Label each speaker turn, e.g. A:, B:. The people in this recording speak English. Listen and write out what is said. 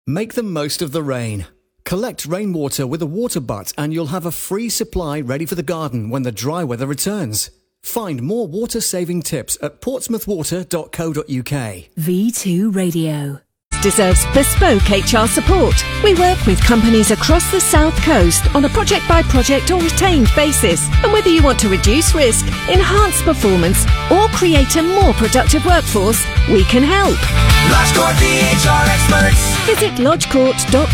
A: Make the most of the rain. Collect rainwater with a water butt and you'll have a free supply ready for the garden when the dry weather returns. Find more water-saving tips at portsmouthwater.co.uk.
B: V2 Radio deserves bespoke HR support. We work with companies across the South Coast on a project-by-project or retained basis. And whether you want to reduce risk, enhance performance, or create a more productive workforce, we can help.
C: Lodge Court, the HR experts.
B: Visit lodgecourt.co.uk.